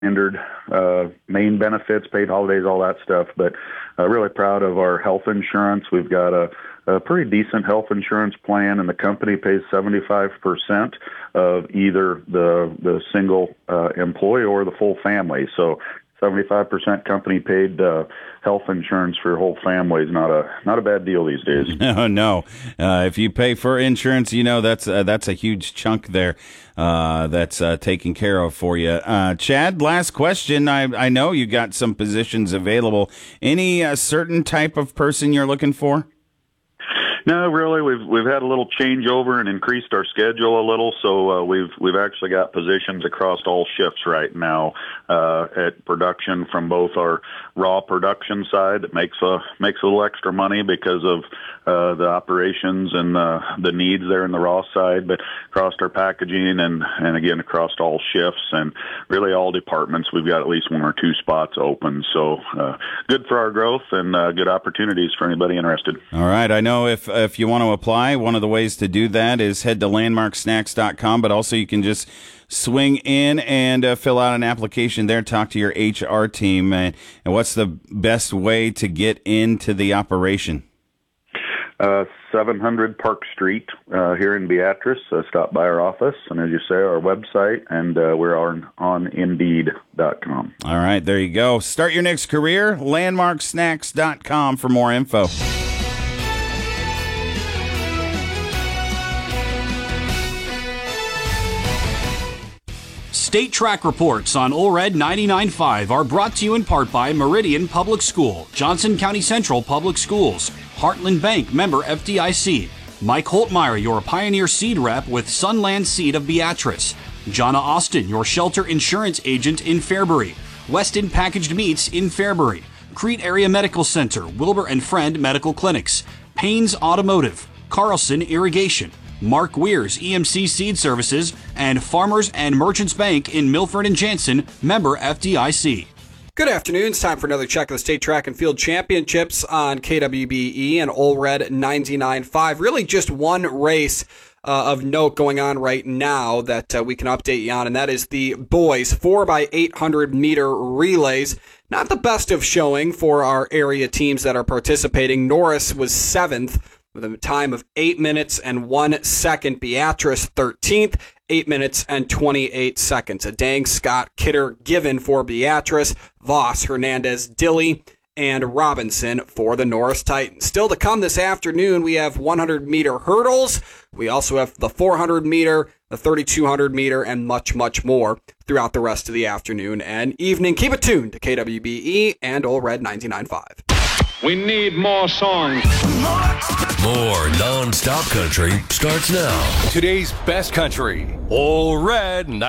standard main benefits, paid holidays, all that stuff. But really proud of our health insurance. We've got a pretty decent health insurance plan, and the company pays 75% of either the single employee or the full family. So 75% company paid health insurance for your whole family is not a bad deal these days. No. If you pay for insurance, that's a huge chunk there that's taken care of for you. Chad, last question. I know you got some positions available. Any certain type of person you're looking for? No, really, we've had a little changeover and increased our schedule a little, so we've actually got positions across all shifts right now at production, from both our raw production side that makes a little extra money because of the operations and the needs there in the raw side, but across our packaging and again across all shifts and really all departments. We've got at least one or two spots open, so good for our growth and good opportunities for anybody interested. All right, I know if you want to apply, one of the ways to do that is head to landmarksnacks.com, but also you can just swing in and fill out an application there, talk to your HR team. And what's the best way to get into the operation? 700 Park Street here in Beatrice. Stop by our office, and as you say, our website, and we're on Indeed.com. All right, there you go. Start your next career, landmarksnacks.com for more info. State Track reports on OLRED 99.5 are brought to you in part by Meridian Public School, Johnson County Central Public Schools, Heartland Bank, member FDIC, Mike Holtmeyer, your Pioneer Seed Rep with Sunland Seed of Beatrice, Jonna Austin, your shelter insurance agent in Fairbury, Weston Packaged Meats in Fairbury, Crete Area Medical Center, Wilbur and Friend Medical Clinics, Paynes Automotive, Carlson Irrigation, Mark Weir's EMC Seed Services, and Farmers and Merchants Bank in Milford and Jansen, member FDIC. Good afternoon. It's time for another check of the State Track and Field Championships on KWBE and OLRED 99.5. Really just one race of note going on right now that we can update you on, and that is the boys 4x800 meter relays. Not the best of showing for our area teams that are participating. Norris was 7th with a time of 8 minutes and 1 second. Beatrice 13th, 8 minutes and 28 seconds. A Dang, Scott, Kidder, Given for Beatrice, Voss, Hernandez, Dilly, and Robinson for the Norris Titans. Still to come this afternoon, we have 100-meter hurdles. We also have the 400-meter, the 3,200-meter, and much, much more throughout the rest of the afternoon and evening. Keep it tuned to KWBE and OLRED 99.5. We need more songs. More non-stop country starts now. Today's best country. OLRED